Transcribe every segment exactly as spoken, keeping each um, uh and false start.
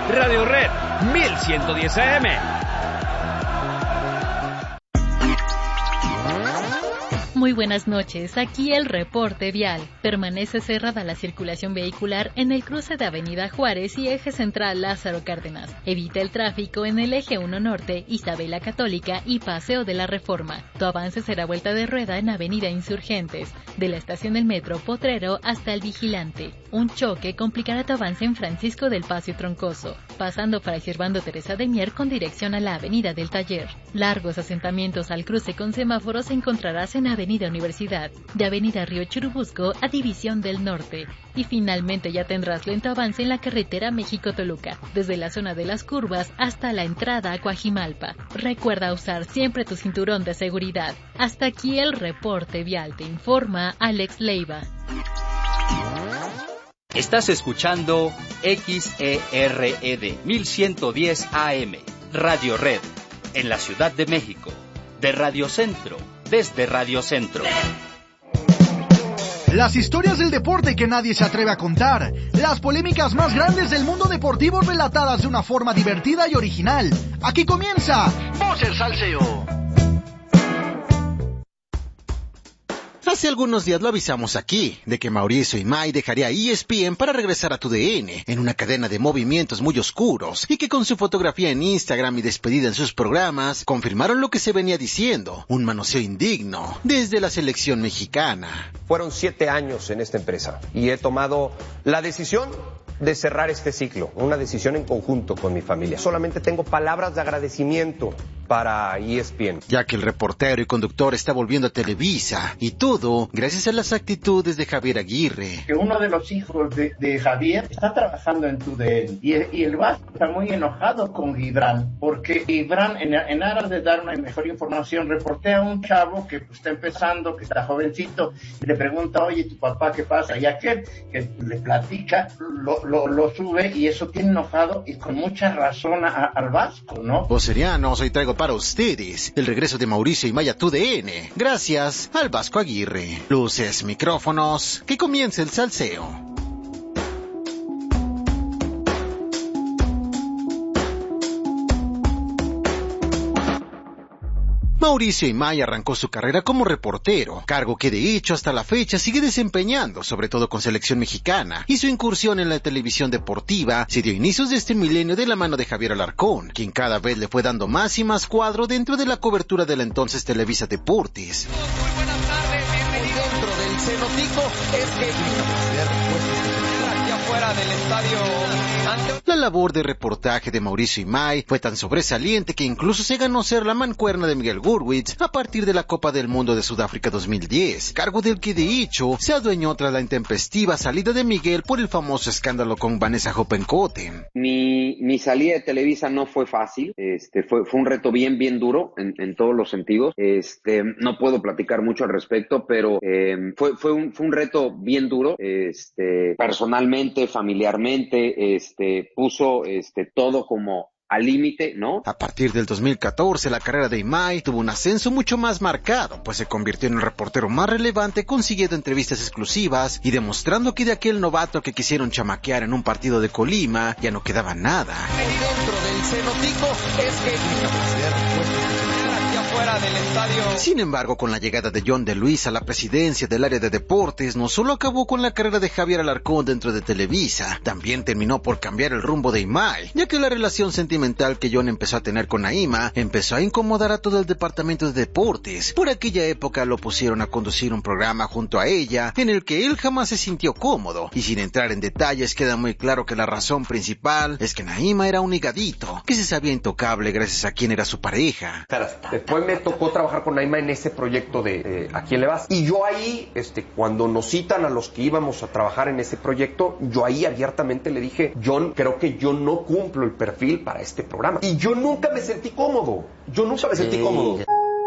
Radio Red mil ciento diez A M. Muy buenas noches, aquí el reporte vial. Permanece cerrada la circulación vehicular en el cruce de Avenida Juárez y Eje Central Lázaro Cárdenas. Evita el tráfico en el Eje uno Norte, Isabela Católica y Paseo de la Reforma. Tu avance será vuelta de rueda en Avenida Insurgentes, de la estación del metro Potrero hasta el Vigilante. Un choque complicará tu avance en Francisco del Pacio Troncoso, pasando para Servando Teresa de Mier con dirección a la Avenida del Taller. Largos asentamientos al cruce con semáforos encontrarás en Avenida Universidad, de Avenida Río Churubusco a División del Norte. Y finalmente ya tendrás lento avance en la carretera México-Toluca, desde la zona de las curvas hasta la entrada a Coajimalpa. Recuerda usar siempre tu cinturón de seguridad. Hasta aquí el reporte vial, te informa Alex Leiva. Estás escuchando X E R E D mil ciento diez A M, Radio Red, en la Ciudad de México, de Radio Centro, desde Radio Centro. Las historias del deporte que nadie se atreve a contar, las polémicas más grandes del mundo deportivo relatadas de una forma divertida y original. Aquí comienza Voz el Salseo. Hace algunos días lo avisamos aquí, de que Mauricio Imay dejaría E S P N para regresar a T U D N, en una cadena de movimientos muy oscuros, y que con su fotografía en Instagram y despedida en sus programas, confirmaron lo que se venía diciendo, un manoseo indigno, desde la selección mexicana. Fueron siete años en esta empresa, y he tomado la decisión de cerrar este ciclo, una decisión en conjunto con mi familia. Solamente tengo palabras de agradecimiento para E S P N. Ya que el reportero y conductor está volviendo a Televisa, y todo gracias a las actitudes de Javier Aguirre. Que uno de los hijos de, de Javier está trabajando en T U D N, y el, y el Vasco está muy enojado con Gibran, porque Gibran, en, en aras de dar una mejor información, reportea a un chavo que pues, está empezando, que está jovencito, y le pregunta, oye, ¿tu papá qué pasa? Y aquel que le platica, lo, lo, lo sube, y eso tiene enojado, y con mucha razón a, al Vasco, ¿no? Vocerianos, hoy traigo para ustedes el regreso de Mauricio Imay a T U D N, gracias al Vasco Aguirre. Luces, micrófonos, que comience el salseo. Mauricio Imay arrancó su carrera como reportero, cargo que de hecho hasta la fecha sigue desempeñando, sobre todo con selección mexicana, y su incursión en la televisión deportiva se dio inicios de este milenio de la mano de Javier Alarcón, quien cada vez le fue dando más y más cuadro dentro de la cobertura de la entonces Televisa Deportes. Muy buenas tardes, bienvenidos. Dentro del cenotico es que aquí afuera del estadio. La labor de reportaje de Mauricio Imay fue tan sobresaliente que incluso se ganó ser la mancuerna de Miguel Gurwitz a partir de la Copa del Mundo de Sudáfrica dos mil diez, cargo del que de hecho se adueñó tras la intempestiva salida de Miguel por el famoso escándalo con Vanessa Hoppenkotten. Mi, mi salida de Televisa no fue fácil, este, fue, fue un reto bien, bien duro en, en todos los sentidos. Este, no puedo platicar mucho al respecto, pero eh, fue, fue, un, fue un reto bien duro, este, personalmente, familiarmente, este, puso este, todo como al límite, ¿no? A partir del dos mil catorce, la carrera de Imay tuvo un ascenso mucho más marcado, pues se convirtió en el reportero más relevante, consiguiendo entrevistas exclusivas y demostrando que de aquel novato que quisieron chamaquear en un partido de Colima, ya no quedaba nada. Dentro del cenotico es que aquí afuera del estadio. Sin embargo, con la llegada de John de Luis a la presidencia del área de deportes, no solo acabó con la carrera de Javier Alarcón dentro de Televisa, también terminó por cambiar el rumbo de Imay, ya que la relación sentimental que John empezó a tener con Naima empezó a incomodar a todo el departamento de deportes. Por aquella época lo pusieron a conducir un programa junto a ella, en el que él jamás se sintió cómodo, y sin entrar en detalles queda muy claro que la razón principal es que Naima era un higadito, que se sabía intocable gracias a quien era su pareja. Después me tocó trabajar con Naima en ese proyecto de eh, ¿A quién le vas? Y yo ahí, este, cuando nos citan a los que íbamos a trabajar en ese proyecto, yo ahí abiertamente le dije, John, creo que yo no cumplo el perfil para este programa. Y yo nunca me sentí cómodo. Yo nunca me sentí cómodo.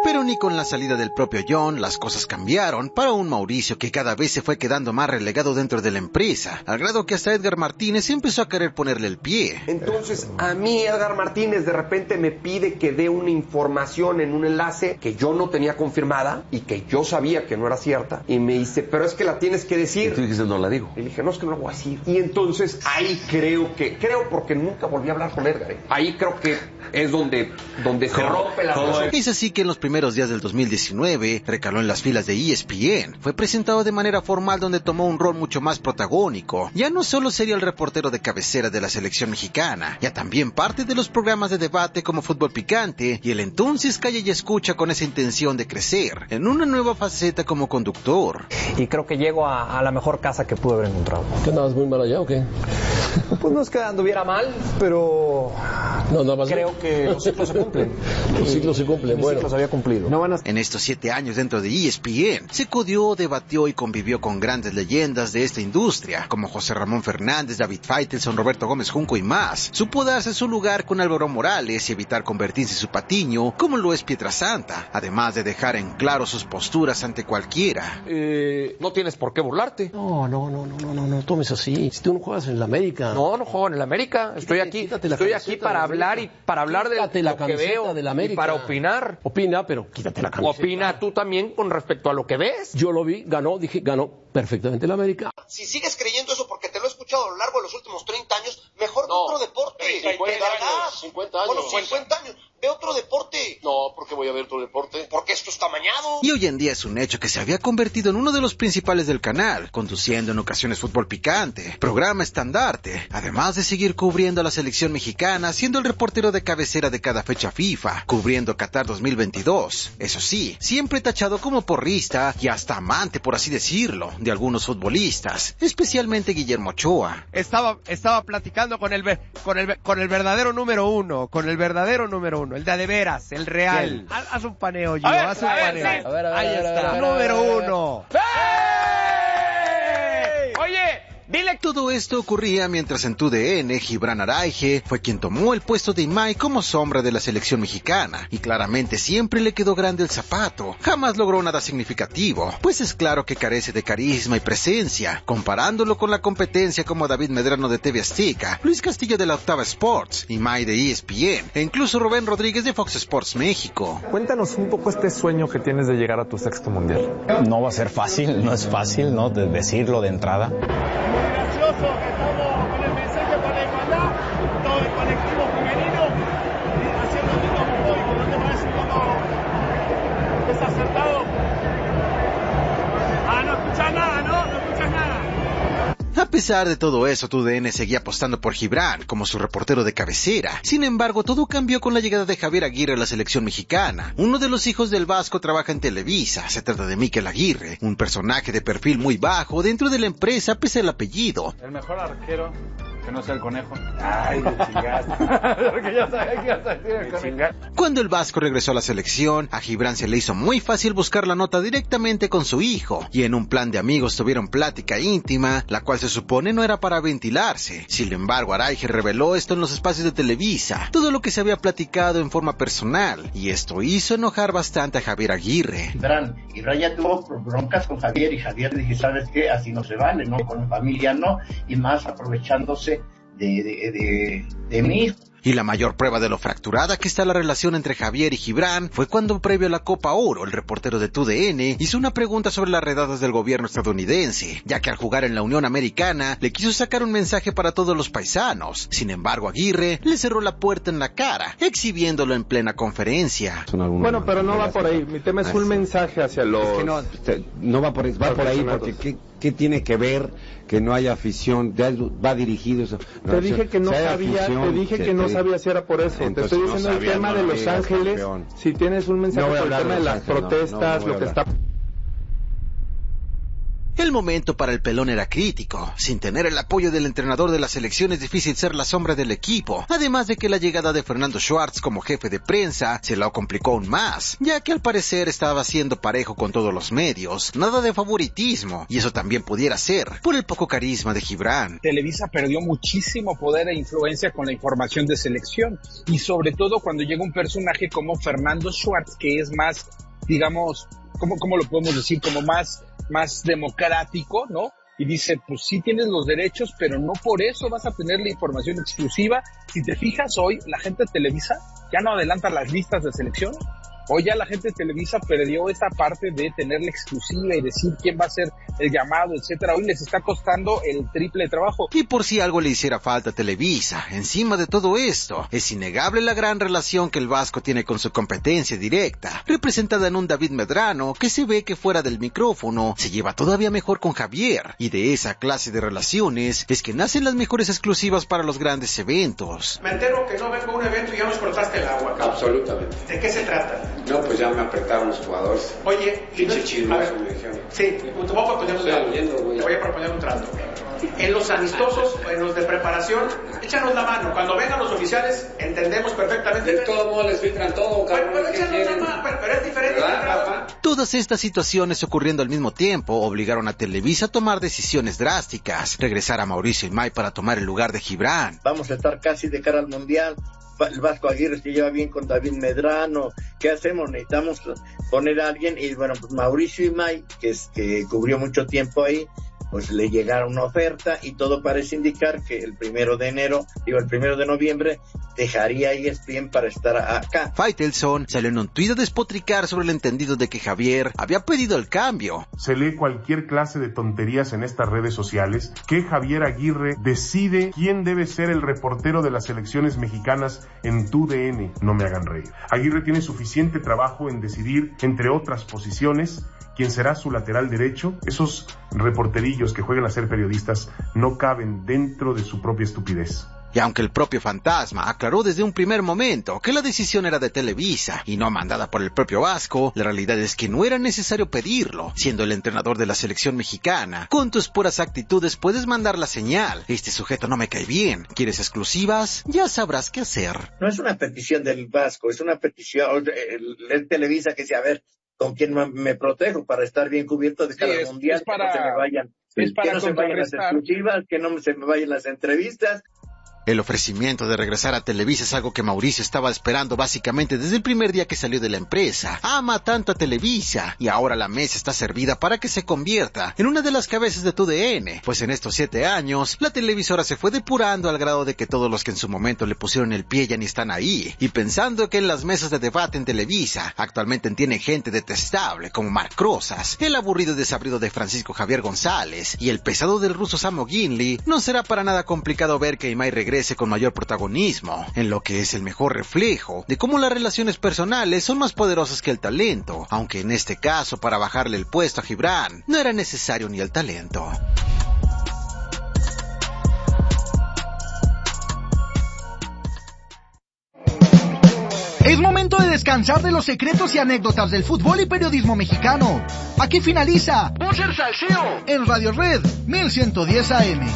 Pero ni con la salida del propio John las cosas cambiaron para un Mauricio que cada vez se fue quedando más relegado dentro de la empresa, al grado que hasta Edgar Martínez empezó a querer ponerle el pie. Entonces a mí Edgar Martínez de repente me pide que dé una información en un enlace que yo no tenía confirmada y que yo sabía que no era cierta, y me dice, pero es que la tienes que decir. Y tú dijiste, no la digo. Y le dije, no, es que no la voy a decir. Y entonces ahí creo que, creo porque nunca volví a hablar con Edgar, ¿eh? Ahí creo que es donde, donde se rompe la cosa. Es así que en los primeros días del dos mil diecinueve recaló en las filas de E S P N. Fue presentado de manera formal, donde tomó un rol mucho más protagónico. Ya no solo sería el reportero de cabecera de la selección mexicana, ya también parte de los programas de debate como Fútbol Picante y el entonces Calle y Escucha, con esa intención de crecer en una nueva faceta como conductor. Y creo que llego a, a la mejor casa que pude haber encontrado. ¿Qué andabas muy mal allá o qué? Pues no es que anduviera mal, pero no, nada más creo bien. que los ciclos se cumplen. Los ciclos se cumplen, Mis bueno. ciclos había cumplido. No van a... En estos siete años dentro de E S P N, se codió, debatió y convivió con grandes leyendas de esta industria, como José Ramón Fernández, David Faitelson, Roberto Gómez Junco y más. Supo darse su lugar con Álvaro Morales y evitar convertirse en su patiño, como lo es Pietrasanta, además de dejar en claro sus posturas ante cualquiera. Eh, no tienes por qué burlarte. No, no, no, no, no, no, no tomes así. Si tú no juegas en la América. No, no juego en el América. Estoy aquí, Quítate la estoy aquí para hablar y para hablar de lo Quítate la que veo de la América. y para opinar. Opina, pero quítate la camiseta. Opina tú también con respecto a lo que ves. Yo lo vi, ganó, dije, ganó perfectamente la América. Si sigues creyendo eso porque te lo he escuchado a lo largo de los últimos treinta años, mejor No, ve otro deporte. cincuenta años, cincuenta años. Bueno, cincuenta años. Ve otro deporte. No, ¿por qué voy a ver otro deporte? Porque esto está amañado. Y hoy en día es un hecho que se había convertido en uno de los principales del canal, conduciendo en ocasiones Fútbol Picante, programa estandarte, además de seguir cubriendo a la selección mexicana, siendo el reportero de cabecera de cada fecha FIFA, cubriendo Qatar dos mil veintidós. Eso sí, siempre tachado como porrista y hasta amante, por así decirlo, de algunos futbolistas, especialmente Guillermo Ochoa. Estaba, estaba platicando con el, con el, con el verdadero número uno, con el verdadero número uno. El de a de veras, el real. Haz, haz un paneo, Gio, haz un paneo. Sí. A ver, a ver, Ahí a ver, está. a ver, Número a ver, a ver. uno. ¡Hey! Oye, dile. Todo esto ocurría mientras en T U D N, Gibran Araige fue quien tomó el puesto de Imai como sombra de la selección mexicana, y claramente siempre le quedó grande el zapato. Jamás logró nada significativo, pues es claro que carece de carisma y presencia, comparándolo con la competencia como David Medrano de T V Azteca, Luis Castillo de la Octava Sports, Imai de E S P N, e incluso Rubén Rodríguez de Fox Sports México. Cuéntanos un poco este sueño que tienes de llegar a tu sexto mundial. No va a ser fácil, no es fácil, ¿no? De decirlo de entrada. Que estamos con el mensaje para la igualdad, todo el colectivo femenino haciendo un mundo homofóbico. ¿No te parece un poco desacertado? Ah, no escuchas nada, ¿no? No escuchas nada. A pesar de todo eso, T U D N seguía apostando por Gibran como su reportero de cabecera. Sin embargo, todo cambió con la llegada de Javier Aguirre a la selección mexicana. Uno de los hijos del Vasco trabaja en Televisa. Se trata de Mikel Aguirre, un personaje de perfil muy bajo dentro de la empresa pese al apellido. El mejor arquero que no sea el conejo. Ay, me chingaste. Porque ya sabía que ibas a decir el conejo. Cuando el Vasco regresó a la selección, a Gibran se le hizo muy fácil buscar la nota directamente con su hijo, y en un plan de amigos tuvieron plática íntima, la cual se supone no era para ventilarse. Sin embargo, Araige reveló esto en los espacios de Televisa, todo lo que se había platicado en forma personal, y esto hizo enojar bastante a Javier Aguirre. Gibran, Gibran ya tuvo broncas con Javier, y Javier le dije, ¿sabes qué? Así no se vale, ¿no? Con la familia no, y más aprovechándose de, de, de, de mí. Y la mayor prueba de lo fracturada que está la relación entre Javier y Gibran fue cuando, previo a la Copa Oro, el reportero de T U D N hizo una pregunta sobre las redadas del gobierno estadounidense, ya que al jugar en la Unión Americana le quiso sacar un mensaje para todos los paisanos. Sin embargo, Aguirre le cerró la puerta en la cara, exhibiéndolo en plena conferencia. Bueno, pero no va por ahí. Mi tema es un mensaje hacia los... Es que no, no va por ahí, va por ahí porque ¿qué, qué tiene que ver que no haya afición? Ya va dirigido. No, te dije que no si sabía, afición, te dije que no sabía si era por eso. Entonces, te estoy diciendo no el tema no de Los digas, Ángeles. campeón. Si tienes un mensaje No por el tema de, de las Ángeles, protestas, no, no lo que está... El momento para el pelón era crítico. Sin tener el apoyo del entrenador de la selección es difícil ser la sombra del equipo, además de que la llegada de Fernando Schwartz como jefe de prensa se lo complicó aún más, ya que al parecer estaba siendo parejo con todos los medios, nada de favoritismo, y eso también pudiera ser por el poco carisma de Gibran. Televisa perdió muchísimo poder e influencia con la información de selección, y sobre todo cuando llega un personaje como Fernando Schwartz, que es más, digamos, ¿cómo, cómo lo podemos decir? Como más, más democrático, ¿no? Y dice, pues sí tienes los derechos, pero no por eso vas a tener la información exclusiva. Si te fijas hoy, la gente de Televisa ya no adelanta las listas de selección. Hoy ya la gente de Televisa perdió esa parte de tener la exclusiva y decir quién va a ser el llamado, etcétera. Hoy les está costando el triple de trabajo. Y por si algo le hiciera falta a Televisa, encima de todo esto, es innegable la gran relación que el Vasco tiene con su competencia directa, representada en un David Medrano que se ve que fuera del micrófono se lleva todavía mejor con Javier, y de esa clase de relaciones es que nacen las mejores exclusivas para los grandes eventos. Me entero que no vengo a un evento y ya nos cortaste el agua. Absolutamente. ¿De qué se trata? No, pues ya me apretaron los jugadores. Oye, pinche no, chismoso, me dijeron. Sí, te voy a proponer un trato. Te voy a proponer un trato. En los amistosos, en los de preparación, échanos la mano. Cuando vengan los oficiales, entendemos perfectamente. De todo modo les filtran todo, cabrón. Pero, pero échanos la mano, pero, pero es diferente. Todas estas situaciones ocurriendo al mismo tiempo obligaron a Televisa a tomar decisiones drásticas. Regresar a Mauricio Imay para tomar el lugar de Gibran. Vamos a estar casi de cara al Mundial. El Vasco Aguirre se lleva bien con David Medrano. ¿Qué hacemos? Necesitamos poner a alguien. Y bueno, pues Mauricio Imay, que, es, que cubrió mucho tiempo ahí, pues le llegaron una oferta y todo parece indicar que el primero de enero, digo el primero de noviembre, dejaría E S P N para estar acá. Faitelson salió en un tuit a despotricar sobre el entendido de que Javier había pedido el cambio. Se lee cualquier clase de tonterías en estas redes sociales, que Javier Aguirre decide quién debe ser el reportero de las selecciones mexicanas en T U D N. No me hagan reír. Aguirre tiene suficiente trabajo en decidir, entre otras posiciones, quién será su lateral derecho. Esos reporterillos que juegan a ser periodistas no caben dentro de su propia estupidez. Y aunque el propio Fantasma aclaró desde un primer momento que la decisión era de Televisa y no mandada por el propio Vasco, la realidad es que no era necesario pedirlo. Siendo el entrenador de la selección mexicana, con tus puras actitudes puedes mandar la señal: este sujeto no me cae bien, ¿quieres exclusivas? Ya sabrás qué hacer. No es una petición del Vasco, es una petición de Televisa que dice, a ver, ¿con quién me protejo para estar bien cubierto de cada sí, es, mundial? Es para, que no se me vayan, es para que no se vayan las exclusivas, que no se me vayan las entrevistas. El ofrecimiento de regresar a Televisa es algo que Mauricio estaba esperando básicamente desde el primer día que salió de la empresa. Ama tanto a Televisa y ahora la mesa está servida para que se convierta en una de las cabezas de T U D N, pues en estos siete años la televisora se fue depurando al grado de que todos los que en su momento le pusieron el pie ya ni están ahí, y pensando que en las mesas de debate en Televisa actualmente tienen gente detestable como Marc Rosas, el aburrido y desabrido de Francisco Javier González y el pesado del ruso Samo Ginley, no será para nada complicado ver que Imay regrese con mayor protagonismo, en lo que es el mejor reflejo de cómo las relaciones personales son más poderosas que el talento, aunque en este caso para bajarle el puesto a Gibran no era necesario ni el talento. Es momento de descansar de los secretos y anécdotas del fútbol y periodismo mexicano. Aquí finaliza Boxer Salseo en Radio Red mil ciento diez A M.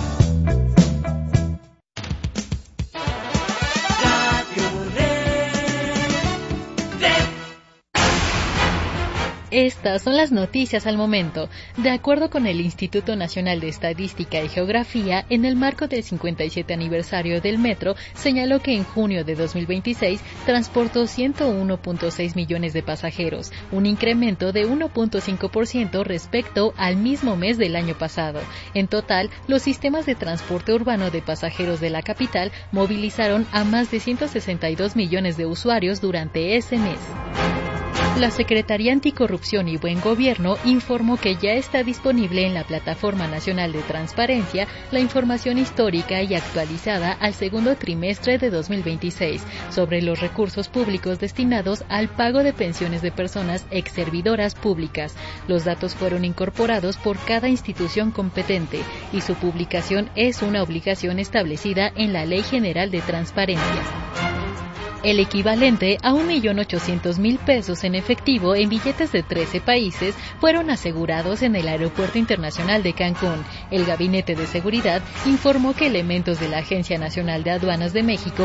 Estas son las noticias al momento. De acuerdo con el Instituto Nacional de Estadística y Geografía, en el marco del cincuenta y siete aniversario del Metro, señaló que en junio de dos mil veintiséis transportó ciento uno punto seis millones de pasajeros, un incremento de uno punto cinco por ciento respecto al mismo mes del año pasado. En total, los sistemas de transporte urbano de pasajeros de la capital movilizaron a más de ciento sesenta y dos millones de usuarios durante ese mes. La Secretaría Anticorrupción y Buen Gobierno informó que ya está disponible en la Plataforma Nacional de Transparencia la información histórica y actualizada al segundo trimestre de dos mil veintiséis sobre los recursos públicos destinados al pago de pensiones de personas exservidoras públicas. Los datos fueron incorporados por cada institución competente y su publicación es una obligación establecida en la Ley General de Transparencia. el equivalente a un millón ochocientos mil pesos en efectivo en billetes de trece países, fueron asegurados en el Aeropuerto Internacional de Cancún. El Gabinete de Seguridad informó que elementos de la Agencia Nacional de Aduanas de México